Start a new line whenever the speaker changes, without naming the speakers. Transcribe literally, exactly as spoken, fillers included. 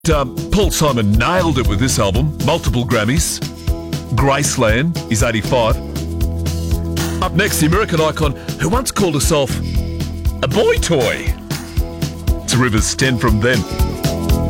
Um, Paul Simon nailed it with this album. Multiple Grammys. Graceland is eighty-five. Up next, the American icon who once called herself a boy toy. It's Rivers, ten from them.